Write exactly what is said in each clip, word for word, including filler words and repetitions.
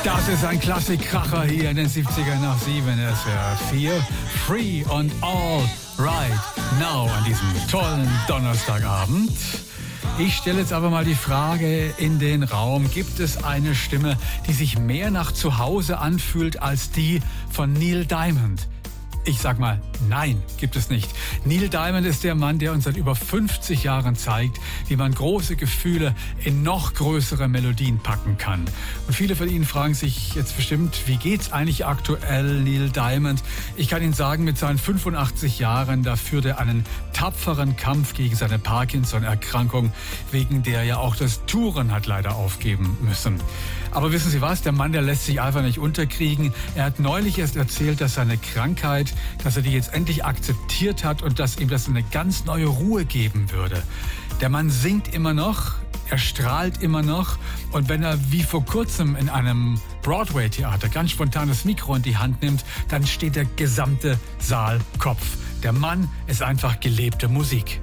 Das ist ein Klassikkracher hier in den siebzigern nach sieben. S W R vier. Free and All Right Now an diesem tollen Donnerstagabend. Ich stelle jetzt aber mal die Frage in den Raum. Gibt es eine Stimme, die sich mehr nach Zuhause anfühlt als die von Neil Diamond? Ich sag mal, nein, gibt es nicht. Neil Diamond ist der Mann, der uns seit über fünfzig Jahren zeigt, wie man große Gefühle in noch größere Melodien packen kann. Und viele von Ihnen fragen sich jetzt bestimmt, wie geht's eigentlich aktuell Neil Diamond? Ich kann Ihnen sagen, mit seinen fünfundachtzig Jahren, da führt er einen tapferen Kampf gegen seine Parkinson-Erkrankung, wegen der ja auch das Touren hat leider aufgeben müssen. Aber wissen Sie was? Der Mann, der lässt sich einfach nicht unterkriegen. Er hat neulich erst erzählt, dass seine Krankheit, dass er die jetzt endlich akzeptiert hat und dass ihm das eine ganz neue Ruhe geben würde. Der Mann singt immer noch, er strahlt immer noch und wenn er wie vor kurzem in einem Broadway-Theater ganz spontan das Mikro in die Hand nimmt, dann steht der gesamte Saal Kopf. Der Mann ist einfach gelebte Musik.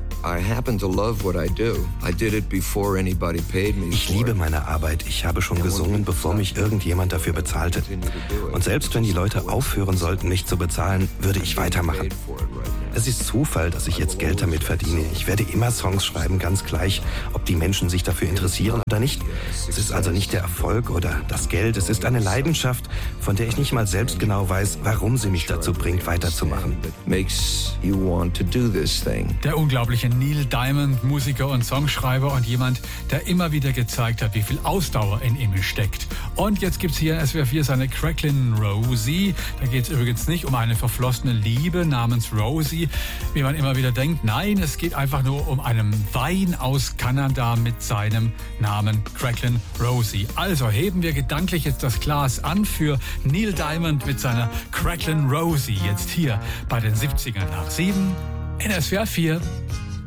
Ich liebe meine Arbeit. Ich habe schon gesungen, bevor mich irgendjemand dafür bezahlte. Und selbst wenn die Leute aufhören sollten, mich zu bezahlen, würde ich weitermachen. Es ist Zufall, dass ich jetzt Geld damit verdiene. Ich werde immer Songs schreiben, ganz gleich, ob die Menschen sich dafür interessieren oder nicht. Es ist also nicht der Erfolg oder das Geld. Es ist eine Leidenschaft, von der ich nicht mal selbst genau weiß, warum sie mich dazu bringt, weiterzumachen. Der unglaubliche Neil Diamond, Musiker und Songschreiber und jemand, der immer wieder gezeigt hat, wie viel Ausdauer in ihm steckt. Und jetzt gibt's hier in S W R vier seine Cracklin' Rosie. Da geht's übrigens nicht um eine verflossene Liebe namens Rosie, wie man immer wieder denkt. Nein, es geht einfach nur um einen Wein aus Kanada mit seinem Namen Cracklin' Rosie. Also heben wir gedanklich jetzt das Glas an für Neil Diamond mit seiner Cracklin' Rosie. Jetzt hier bei den siebzigern nach sieben in S W R vier.